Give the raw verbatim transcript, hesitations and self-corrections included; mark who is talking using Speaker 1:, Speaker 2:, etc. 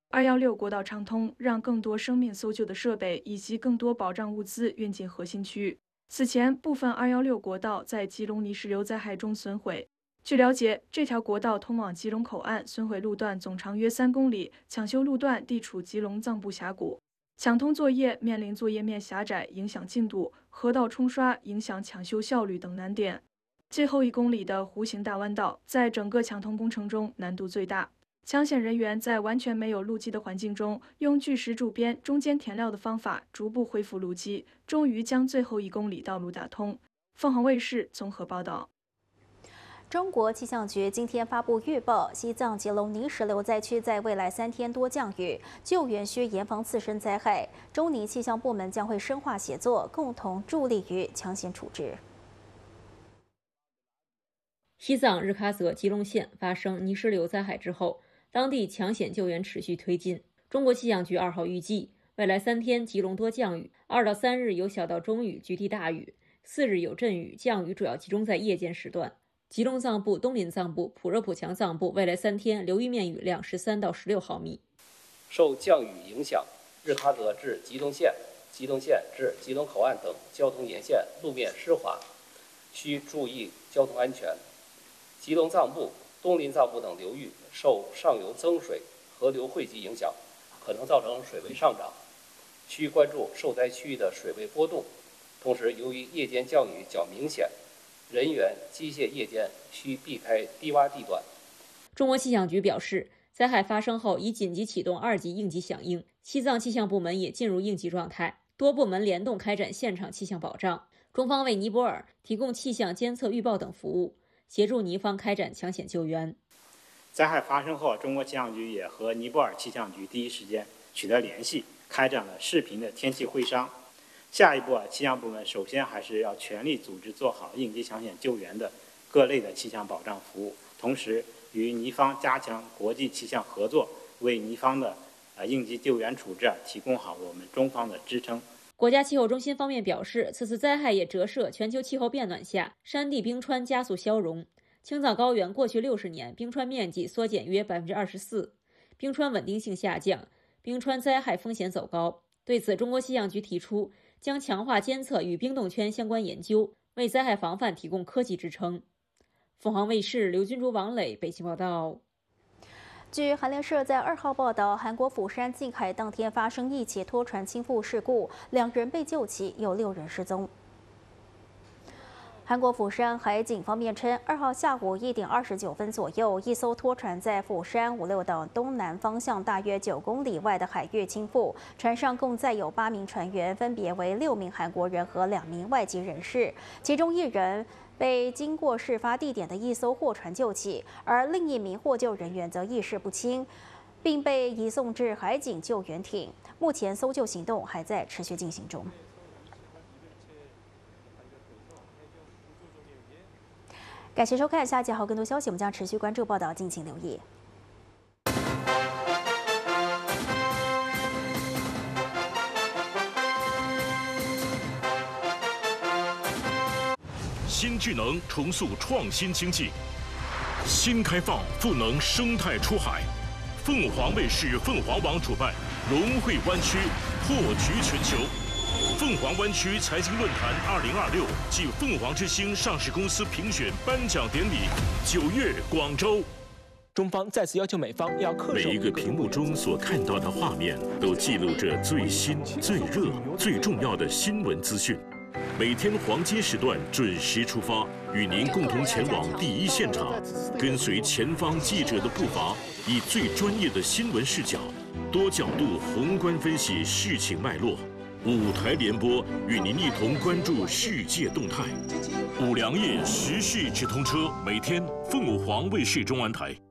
Speaker 1: 二一六国道畅通，让更多生命搜救的设备以及更多保障物资运进核心区。此前，部分二一六国道在基隆泥石流灾害中损毁。据了解，这条国道通往基隆口岸，损毁路段总长约三公里，抢修路段地处基隆藏布峡谷。抢通作业面临作业面狭窄影响进度、河道冲刷影响抢修效率等难点。最后一公里的弧形大弯道，在整个抢通工程中难度最大。抢险人员在完全没有路基的环境中，用巨石筑边、中间填料的方法，逐步恢复路基，终于将最后一公里道路打通。凤凰卫视综合报道。
Speaker 2: 中国气象局今天发布预报，西藏吉隆泥石流灾区在未来三天多降雨，救援需严防次生灾害。中泥气象部门将会深化协作，共同助力于抢险处置。
Speaker 3: 西藏日喀则吉隆县发生泥石流灾害之后，当地抢险救援持续推进。中国气象局二号预计，未来三天吉隆多降雨，二到三日有小到中雨，局地大雨；四日有阵雨，降雨主要集中在夜间时段。吉隆藏布、东林藏布、普热普强藏布未来三天流域面雨量十三到十六毫米。
Speaker 4: 受降雨影响，日喀则至吉隆县、吉隆县至吉隆口岸等交通沿线路面湿滑，需注意交通安全。吉隆藏布、东林藏布等流域受上游增水、河流汇集影响，可能造成水位上涨，需关注受灾区域的水位波动。同时，由于夜间降雨较明显，人员、机械夜间需避开低洼地段。
Speaker 3: 中国气象局表示，灾害发生后已紧急启动二级应急响应，西藏气象部门也进入应急状态，多部门联动开展现场气象保障。中方为尼泊尔提供气象监测预报等服务，协助尼方开展抢险救援。
Speaker 5: 灾害发生后，中国气象局也和尼泊尔气象局第一时间取得联系，开展了视频的天气会商。下一步啊，气象部门首先还是要全力组织做好应急抢险救援的各类的气象保障服务，同时与尼方加强国际气象合作，为尼方的呃应急救援处置啊提供好我们中方的支撑。
Speaker 3: 国家气候中心方面表示，此次灾害也折射全球气候变暖下山地冰川加速消融。青藏高原过去六十年冰川面积缩减约百分之二十四，冰川稳定性下降，冰川灾害风险走高。对此，中国气象局提出，将强化监测与冰冻圈相关研究，为灾害防范提供科技支撑。凤凰卫视刘君竹、王磊北京报道。
Speaker 2: 据韩联社在二号报道，韩国釜山近海当天发生一起拖船倾覆事故，两人被救起，有六人失踪。韩国釜山海警方面称，二号下午一点二十九分左右，一艘拖船在釜山五六岛东南方向大约九公里外的海域倾覆，船上共载有八名船员，分别为六名韩国人和两名外籍人士，其中一人被经过事发地点的一艘货船救起，而另一名获救人员则意识不清，并被移送至海警救援艇。目前搜救行动还在持续进行中。感谢收看，下集还有更多消息，我们将持续关注报道，敬请留意。
Speaker 6: 新智能重塑创新经济，新开放赋能生态出海。凤凰卫视凤凰网主办龙汇湾区破局全球。凤凰湾区财经论坛二零二六暨凤凰之星上市公司评选颁奖典礼，九月广州。
Speaker 7: 中方再次要求美方要恪守。
Speaker 6: 每一个屏幕中所看到的画面，都记录着最新、最热、最重要的新闻资讯。每天黄金时段准时出发，与您共同前往第一现场，跟随前方记者的步伐，以最专业的新闻视角，多角度宏观分析事情脉络。五台联播与您一同关注世界动态。五粮液时事直通车，每天凤凰卫视中文台。